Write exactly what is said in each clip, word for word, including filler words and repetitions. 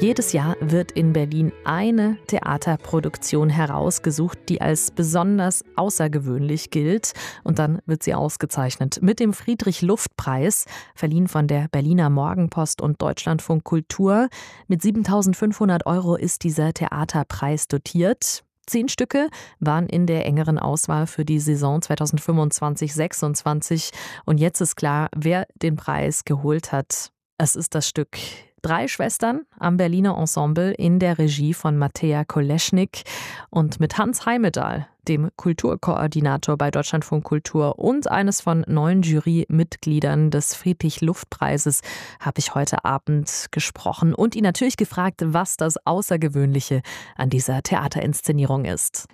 Jedes Jahr wird in Berlin eine Theaterproduktion herausgesucht, die als besonders außergewöhnlich gilt. Und dann wird sie ausgezeichnet mit dem Friedrich-Luft-Preis, verliehen von der Berliner Morgenpost und Deutschlandfunk Kultur. Mit siebentausendfünfhundert Euro ist dieser Theaterpreis dotiert. Zehn Stücke waren in der engeren Auswahl für die Saison zweitausendfünfundzwanzig sechsundzwanzig. Und jetzt ist klar, wer den Preis geholt hat. Es ist das Stück Drei Schwestern am Berliner Ensemble in der Regie von Mattea Koleschnik und mit Hans Heimedahl, dem Kulturkoordinator bei Deutschlandfunk Kultur und eines von neun Jurymitgliedern des Friedrich-Luft-Preises, habe ich heute Abend gesprochen und ihn natürlich gefragt, was das Außergewöhnliche an dieser Theaterinszenierung ist.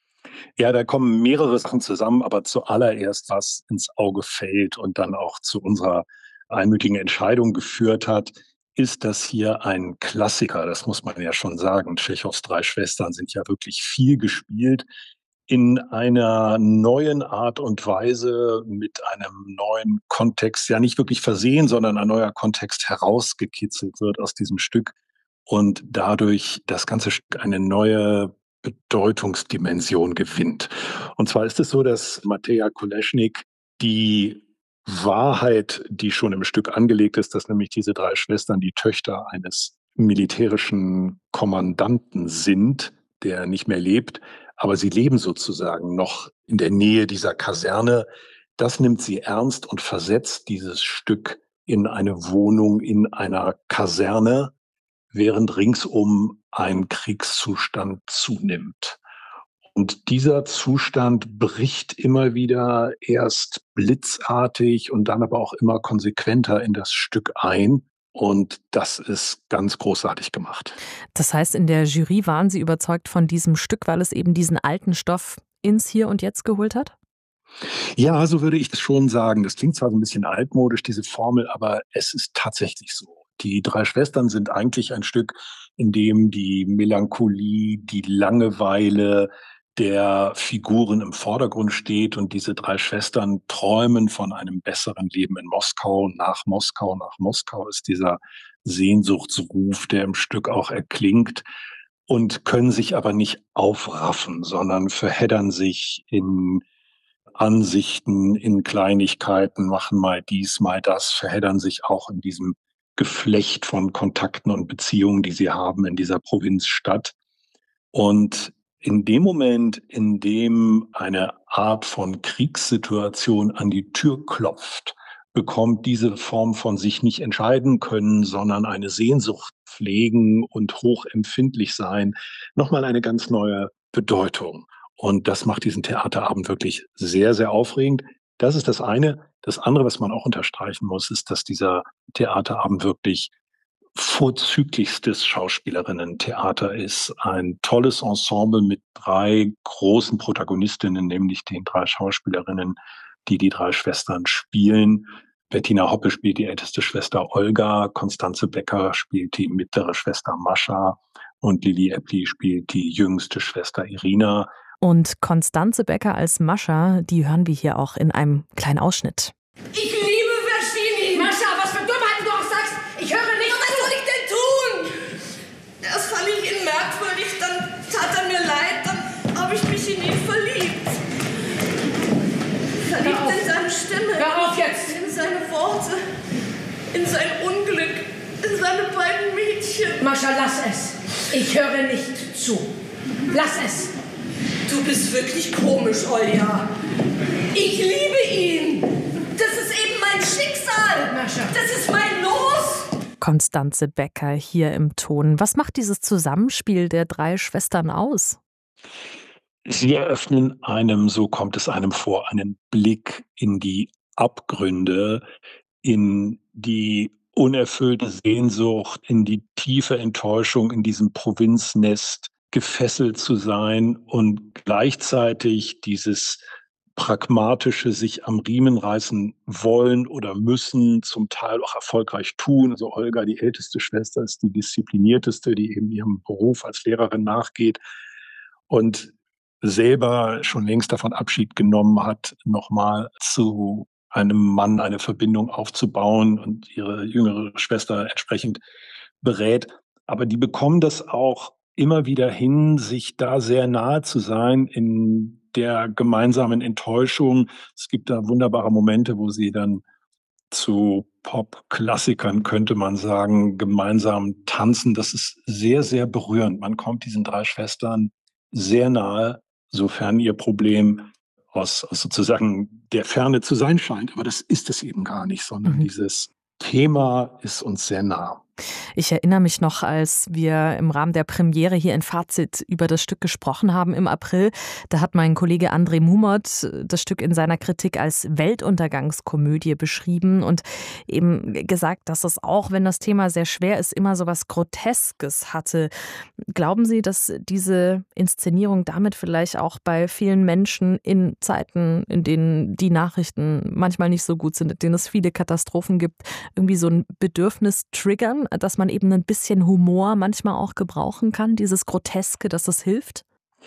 Ja, da kommen mehrere Sachen zusammen, aber zuallererst, was ins Auge fällt und dann auch zu unserer einmütigen Entscheidung geführt hat, ist das hier ein Klassiker, das muss man ja schon sagen. Tschechows Drei Schwestern sind ja wirklich viel gespielt, in einer neuen Art und Weise, mit einem neuen Kontext, ja nicht wirklich versehen, sondern ein neuer Kontext herausgekitzelt wird aus diesem Stück und dadurch das ganze Stück eine neue Bedeutungsdimension gewinnt. Und zwar ist es so, dass Mattea Koleschnik die Wahrheit, die schon im Stück angelegt ist, dass nämlich diese drei Schwestern die Töchter eines militärischen Kommandanten sind, der nicht mehr lebt, aber sie leben sozusagen noch in der Nähe dieser Kaserne. Das nimmt sie ernst und versetzt dieses Stück in eine Wohnung in einer Kaserne, während ringsum ein Kriegszustand zunimmt. Und dieser Zustand bricht immer wieder erst blitzartig und dann aber auch immer konsequenter in das Stück ein. Und das ist ganz großartig gemacht. Das heißt, in der Jury waren Sie überzeugt von diesem Stück, weil es eben diesen alten Stoff ins Hier und Jetzt geholt hat? Ja, so würde ich es schon sagen. Das klingt zwar so ein bisschen altmodisch, diese Formel, aber es ist tatsächlich so. Die Drei Schwestern sind eigentlich ein Stück, in dem die Melancholie, die Langeweile der Figuren im Vordergrund steht und diese drei Schwestern träumen von einem besseren Leben in Moskau. Nach Moskau, nach Moskau ist dieser Sehnsuchtsruf, der im Stück auch erklingt, und können sich aber nicht aufraffen, sondern verheddern sich in Ansichten, in Kleinigkeiten, machen mal dies, mal das, verheddern sich auch in diesem Geflecht von Kontakten und Beziehungen, die sie haben in dieser Provinzstadt. Und in dem Moment, in dem eine Art von Kriegssituation an die Tür klopft, bekommt diese Form von sich nicht entscheiden können, sondern eine Sehnsucht pflegen und hochempfindlich sein, nochmal eine ganz neue Bedeutung. Und das macht diesen Theaterabend wirklich sehr, sehr aufregend. Das ist das eine. Das andere, was man auch unterstreichen muss, ist, dass dieser Theaterabend wirklich vorzüglichstes Schauspielerinnen-Theater ist. Ein tolles Ensemble mit drei großen Protagonistinnen, nämlich den drei Schauspielerinnen, die die drei Schwestern spielen. Bettina Hoppe spielt die älteste Schwester Olga, Constanze Becker spielt die mittlere Schwester Mascha und Lili Eppli spielt die jüngste Schwester Irina. Und Constanze Becker als Mascha, die hören wir hier auch in einem kleinen Ausschnitt. Ich liebe Verstini! Mascha, was für Dummheiten du auch sagst! Ich höre nicht! Was soll ich denn tun? Erst fand ich ihn merkwürdig, dann tat er mir leid, dann habe ich mich in ihn verliebt. Verliebt in seine Stimme. Hör auf jetzt! In seine Worte. In sein Unglück. In seine beiden Mädchen. Mascha, lass es! Ich höre nicht zu. Lass es! Du bist wirklich komisch, Olja. Ich liebe ihn. Das ist eben mein Schicksal. Mascha. Das ist mein Los. Constanze Becker hier im Ton. Was macht dieses Zusammenspiel der drei Schwestern aus? Sie eröffnen einem, so kommt es einem vor, einen Blick in die Abgründe, in die unerfüllte Sehnsucht, in die tiefe Enttäuschung in diesem Provinznest, gefesselt zu sein und gleichzeitig dieses pragmatische sich am Riemen reißen wollen oder müssen, zum Teil auch erfolgreich tun. Also Olga, die älteste Schwester, ist die disziplinierteste, die eben ihrem Beruf als Lehrerin nachgeht und selber schon längst davon Abschied genommen hat, nochmal zu einem Mann eine Verbindung aufzubauen und ihre jüngere Schwester entsprechend berät. aber die bekommen das auch immer wieder hin, sich da sehr nahe zu sein in der gemeinsamen Enttäuschung. Es gibt da wunderbare Momente, wo sie dann zu Pop-Klassikern, könnte man sagen, gemeinsam tanzen. Das ist sehr, sehr berührend. Man kommt diesen drei Schwestern sehr nahe, sofern ihr Problem aus, aus sozusagen der Ferne zu sein scheint. Aber das ist es eben gar nicht, sondern Mhm. dieses Thema ist uns sehr nah. Ich erinnere mich noch, als wir im Rahmen der Premiere hier in Fazit über das Stück gesprochen haben im April. Da hat mein Kollege André Mumot das Stück in seiner Kritik als Weltuntergangskomödie beschrieben und eben gesagt, dass es auch, wenn das Thema sehr schwer ist, immer so was Groteskes hatte. Glauben Sie, dass diese Inszenierung damit vielleicht auch bei vielen Menschen in Zeiten, in denen die Nachrichten manchmal nicht so gut sind, in denen es viele Katastrophen gibt, irgendwie so ein Bedürfnis triggern, dass man eben ein bisschen Humor manchmal auch gebrauchen kann, dieses Groteske, dass es hilft?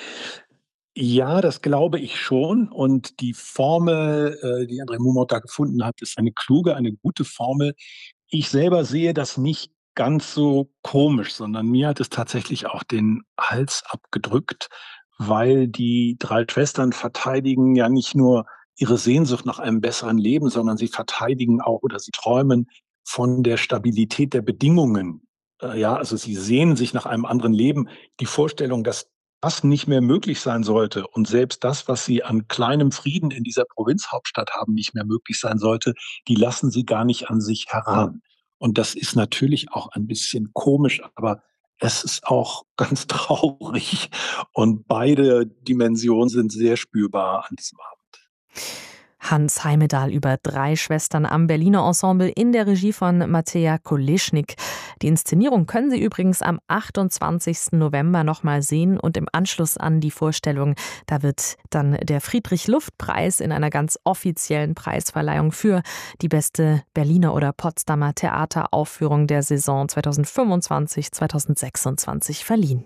Ja, das glaube ich schon. Und die Formel, äh, die André Mumot da gefunden hat, ist eine kluge, eine gute Formel. Ich selber sehe das nicht ganz so komisch, sondern mir hat es tatsächlich auch den Hals abgedrückt, weil die drei Schwestern verteidigen ja nicht nur ihre Sehnsucht nach einem besseren Leben, sondern sie verteidigen auch oder sie träumen von der Stabilität der Bedingungen. Äh, ja, also sie sehnen sich nach einem anderen Leben. Die Vorstellung, dass das nicht mehr möglich sein sollte und selbst das, was sie an kleinem Frieden in dieser Provinzhauptstadt haben, nicht mehr möglich sein sollte, die lassen sie gar nicht an sich heran. Und das ist natürlich auch ein bisschen komisch, aber es ist auch ganz traurig. Und beide Dimensionen sind sehr spürbar an diesem Abend. Hans Heimedahl über drei Schwestern am Berliner Ensemble in der Regie von Mateja Koleschnik. Die Inszenierung können Sie übrigens am achtundzwanzigsten November nochmal sehen und im Anschluss an die Vorstellung, da wird dann der Friedrich-Luft-Preis in einer ganz offiziellen Preisverleihung für die beste Berliner oder Potsdamer Theateraufführung der Saison zweitausendfünfundzwanzig zweitausendsechsundzwanzig verliehen.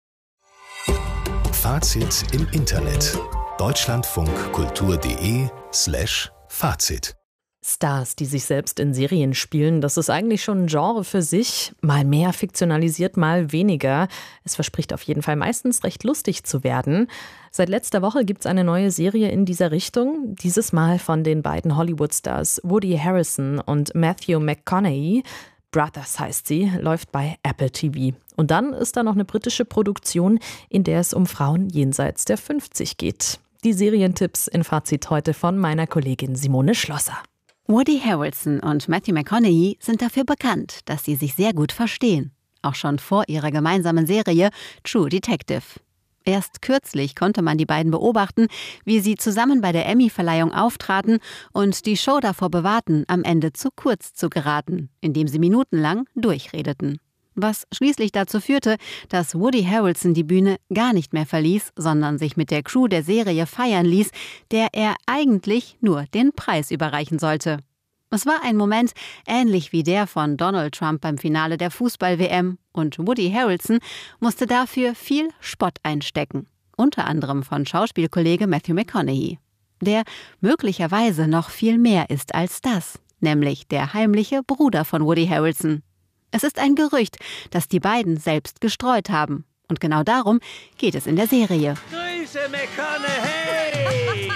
Fazit im Internet. deutschlandfunkkultur.de slash Fazit. Stars, die sich selbst in Serien spielen, das ist eigentlich schon ein Genre für sich. Mal mehr fiktionalisiert, mal weniger. Es verspricht auf jeden Fall meistens recht lustig zu werden. Seit letzter Woche gibt es eine neue Serie in dieser Richtung. Dieses Mal von den beiden Hollywood-Stars Woody Harrelson und Matthew McConaughey. Brothers heißt sie, läuft bei Apple T V. Und dann ist da noch eine britische Produktion, in der es um Frauen jenseits der fünfzig geht. Die Serientipps in Fazit heute von meiner Kollegin Simone Schlosser. Woody Harrelson und Matthew McConaughey sind dafür bekannt, dass sie sich sehr gut verstehen. Auch schon vor ihrer gemeinsamen Serie True Detective. Erst kürzlich konnte man die beiden beobachten, wie sie zusammen bei der Emmy-Verleihung auftraten und die Show davor bewahrten, am Ende zu kurz zu geraten, indem sie minutenlang durchredeten. Was schließlich dazu führte, dass Woody Harrelson die Bühne gar nicht mehr verließ, sondern sich mit der Crew der Serie feiern ließ, der er eigentlich nur den Preis überreichen sollte. Es war ein Moment ähnlich wie der von Donald Trump beim Finale der Fußball-W M und Woody Harrelson musste dafür viel Spott einstecken, unter anderem von Schauspielkollege Matthew McConaughey, der möglicherweise noch viel mehr ist als das, nämlich der heimliche Bruder von Woody Harrelson. Es ist ein Gerücht, das die beiden selbst gestreut haben. Und genau darum geht es in der Serie. Grüße, McConaughey!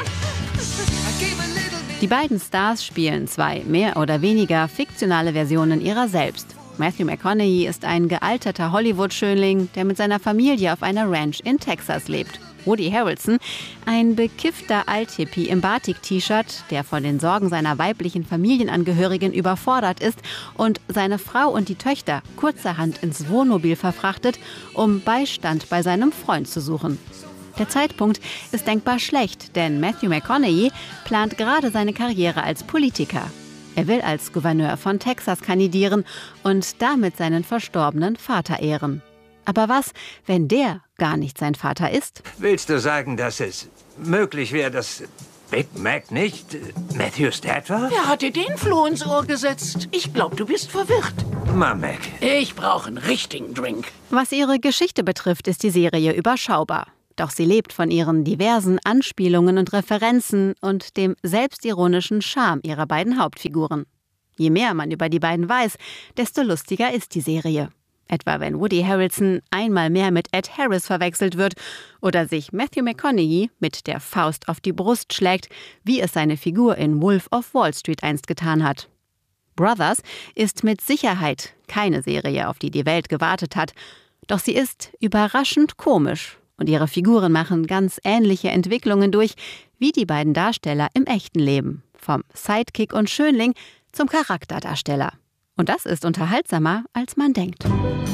Die beiden Stars spielen zwei mehr oder weniger fiktionale Versionen ihrer selbst. Matthew McConaughey ist ein gealterter Hollywood-Schönling, der mit seiner Familie auf einer Ranch in Texas lebt. Woody Harrelson, ein bekiffter Althippie im Batik-T-Shirt, der von den Sorgen seiner weiblichen Familienangehörigen überfordert ist und seine Frau und die Töchter kurzerhand ins Wohnmobil verfrachtet, um Beistand bei seinem Freund zu suchen. Der Zeitpunkt ist denkbar schlecht, denn Matthew McConaughey plant gerade seine Karriere als Politiker. Er will als Gouverneur von Texas kandidieren und damit seinen verstorbenen Vater ehren. Aber was, wenn der gar nicht sein Vater ist? Willst du sagen, dass es möglich wäre, dass Big Mac nicht Matthews Dad war? Wer hat dir den Floh ins Ohr gesetzt? Ich glaube, du bist verwirrt. Mal, Mac. Ich brauche einen richtigen Drink. Was ihre Geschichte betrifft, ist die Serie überschaubar. Doch sie lebt von ihren diversen Anspielungen und Referenzen und dem selbstironischen Charme ihrer beiden Hauptfiguren. Je mehr man über die beiden weiß, desto lustiger ist die Serie. Etwa wenn Woody Harrelson einmal mehr mit Ed Harris verwechselt wird oder sich Matthew McConaughey mit der Faust auf die Brust schlägt, wie es seine Figur in Wolf of Wall Street einst getan hat. Brothers ist mit Sicherheit keine Serie, auf die die Welt gewartet hat. Doch sie ist überraschend komisch und ihre Figuren machen ganz ähnliche Entwicklungen durch wie die beiden Darsteller im echten Leben. Vom Sidekick und Schönling zum Charakterdarsteller. Und das ist unterhaltsamer, als man denkt.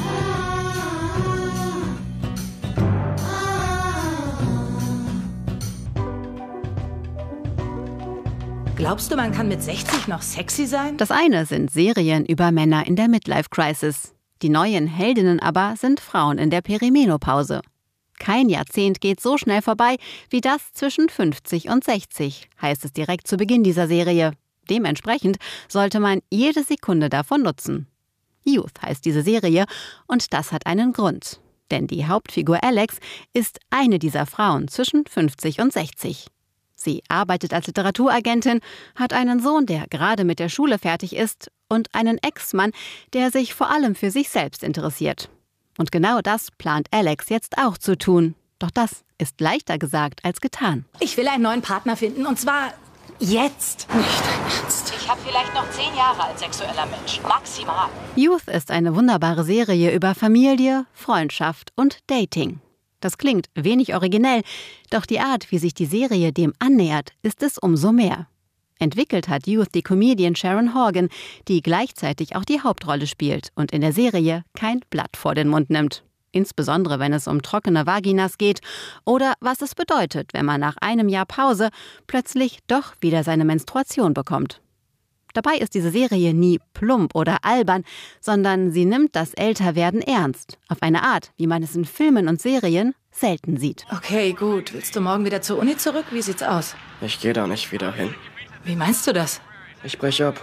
Glaubst du, man kann mit sechzig noch sexy sein? Das eine sind Serien über Männer in der Midlife-Crisis. Die neuen Heldinnen aber sind Frauen in der Perimenopause. Kein Jahrzehnt geht so schnell vorbei wie das zwischen fünfzig und sechzig, heißt es direkt zu Beginn dieser Serie. Dementsprechend sollte man jede Sekunde davon nutzen. Youth heißt diese Serie und das hat einen Grund. Denn die Hauptfigur Alex ist eine dieser Frauen zwischen fünfzig und sechzig. Sie arbeitet als Literaturagentin, hat einen Sohn, der gerade mit der Schule fertig ist und einen Ex-Mann, der sich vor allem für sich selbst interessiert. Und genau das plant Alex jetzt auch zu tun. Doch das ist leichter gesagt als getan. Ich will einen neuen Partner finden und zwar jetzt. Nicht dein Ernst. Ich habe vielleicht noch zehn Jahre als sexueller Mensch. Maximal. Youth ist eine wunderbare Serie über Familie, Freundschaft und Dating. Das klingt wenig originell, doch die Art, wie sich die Serie dem annähert, ist es umso mehr. Entwickelt hat Youth die Comedian Sharon Horgan, die gleichzeitig auch die Hauptrolle spielt und in der Serie kein Blatt vor den Mund nimmt. Insbesondere, wenn es um trockene Vaginas geht oder was es bedeutet, wenn man nach einem Jahr Pause plötzlich doch wieder seine Menstruation bekommt. Dabei ist diese Serie nie plump oder albern, sondern sie nimmt das Älterwerden ernst. Auf eine Art, wie man es in Filmen und Serien selten sieht. Okay, gut. Willst du morgen wieder zur Uni zurück? Wie sieht's aus? Ich gehe da nicht wieder hin. Wie meinst du das? Ich breche ab.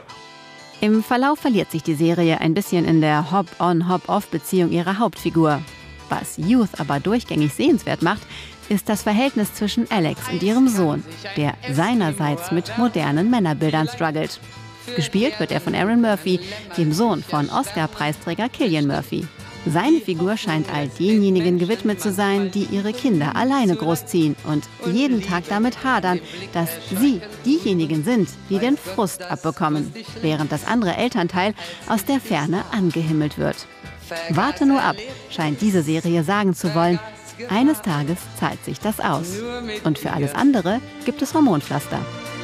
Im Verlauf verliert sich die Serie ein bisschen in der Hop-on-Hop-off-Beziehung ihrer Hauptfigur. Was Youth aber durchgängig sehenswert macht, ist das Verhältnis zwischen Alex und ihrem Sohn, der seinerseits mit modernen Männerbildern struggelt. Gespielt wird er von Aaron Murphy, dem Sohn von Oscar-Preisträger Cillian Murphy. Seine Figur scheint all denjenigen gewidmet zu sein, die ihre Kinder alleine großziehen und jeden Tag damit hadern, dass sie diejenigen sind, die den Frust abbekommen, während das andere Elternteil aus der Ferne angehimmelt wird. Warte nur ab, scheint diese Serie sagen zu wollen. Eines Tages zahlt sich das aus. Und für alles andere gibt es Hormonpflaster.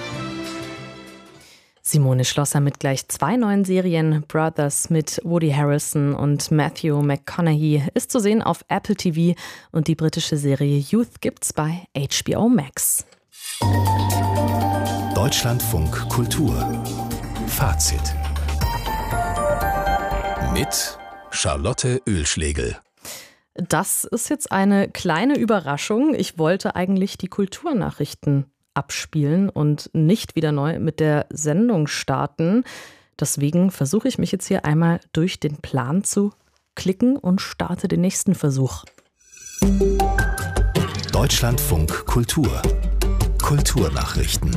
Simone Schlosser mit gleich zwei neuen Serien. Brothers mit Woody Harrelson und Matthew McConaughey ist zu sehen auf Apple T V und die britische Serie Youth gibt's bei H B O Max. Deutschlandfunk Kultur. Fazit. Mit Charlotte Oehlschlegel. Das ist jetzt eine kleine Überraschung. Ich wollte eigentlich die Kulturnachrichten abspielen und nicht wieder neu mit der Sendung starten. Deswegen versuche ich mich jetzt hier einmal durch den Plan zu klicken und starte den nächsten Versuch. Deutschlandfunk Kultur. Kulturnachrichten.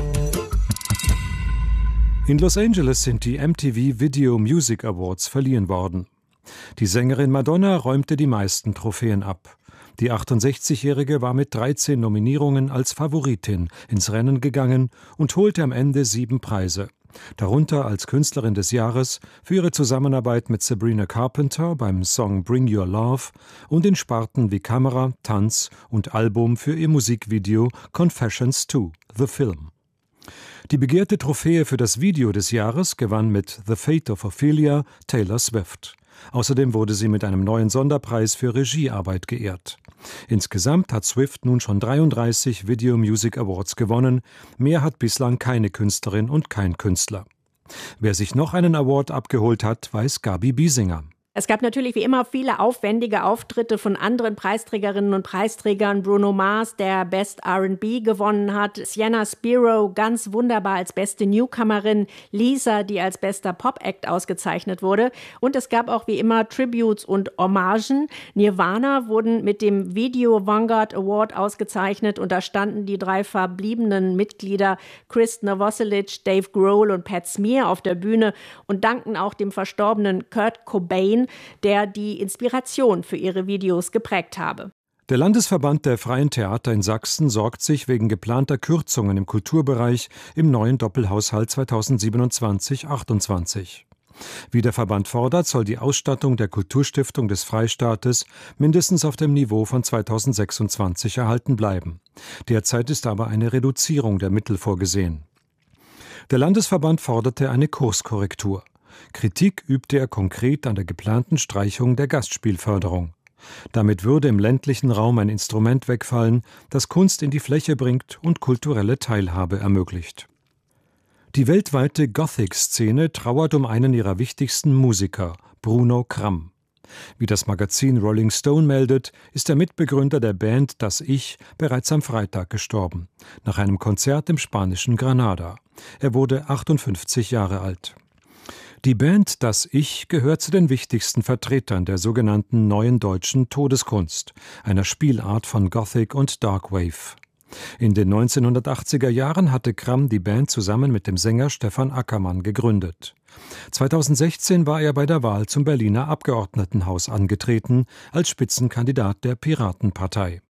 In Los Angeles sind die M T V Video Music Awards verliehen worden. Die Sängerin Madonna räumte die meisten Trophäen ab. Die achtundsechzigjährige war mit dreizehn Nominierungen als Favoritin ins Rennen gegangen und holte am Ende sieben Preise. Darunter als Künstlerin des Jahres für ihre Zusammenarbeit mit Sabrina Carpenter beim Song Bring Your Love und in Sparten wie Kamera, Tanz und Album für ihr Musikvideo Confessions two, The Film. Die begehrte Trophäe für das Video des Jahres gewann mit The Fate of Ophelia Taylor Swift. Außerdem wurde sie mit einem neuen Sonderpreis für Regiearbeit geehrt. Insgesamt hat Swift nun schon dreiunddreißig Video Music Awards gewonnen. Mehr hat bislang keine Künstlerin und kein Künstler. Wer sich noch einen Award abgeholt hat, weiß Gabi Biesinger. Es gab natürlich wie immer viele aufwendige Auftritte von anderen Preisträgerinnen und Preisträgern. Bruno Mars, der Best R and B gewonnen hat. Sienna Spiro, ganz wunderbar als beste Newcomerin. Lisa, die als bester Pop-Act ausgezeichnet wurde. Und es gab auch wie immer Tributes und Hommagen. Nirvana wurden mit dem Video Vanguard Award ausgezeichnet. Und da standen die drei verbliebenen Mitglieder Chris Novoselic, Dave Grohl und Pat Smear auf der Bühne und dankten auch dem verstorbenen Kurt Cobain Singen, der die Inspiration für ihre Videos geprägt habe. Der Landesverband der Freien Theater in Sachsen sorgt sich wegen geplanter Kürzungen im Kulturbereich im neuen Doppelhaushalt zweitausendsiebenundzwanzig achtundzwanzig. Wie der Verband fordert, soll die Ausstattung der Kulturstiftung des Freistaates mindestens auf dem Niveau von zweitausendsechsundzwanzig erhalten bleiben. Derzeit ist aber eine Reduzierung der Mittel vorgesehen. Der Landesverband forderte eine Kurskorrektur. Kritik übte er konkret an der geplanten Streichung der Gastspielförderung. Damit würde im ländlichen Raum ein Instrument wegfallen, das Kunst in die Fläche bringt und kulturelle Teilhabe ermöglicht. Die weltweite Gothic-Szene trauert um einen ihrer wichtigsten Musiker, Bruno Cram. Wie das Magazin Rolling Stone meldet, ist der Mitbegründer der Band Das Ich bereits am Freitag gestorben, nach einem Konzert im spanischen Granada. Er wurde achtundfünfzig Jahre alt. Die Band Das Ich gehört zu den wichtigsten Vertretern der sogenannten neuen deutschen Todeskunst, einer Spielart von Gothic und Darkwave. In den neunzehnhundertachtziger Jahren hatte Cram die Band zusammen mit dem Sänger Stefan Ackermann gegründet. zweitausendsechzehn war er bei der Wahl zum Berliner Abgeordnetenhaus angetreten als Spitzenkandidat der Piratenpartei.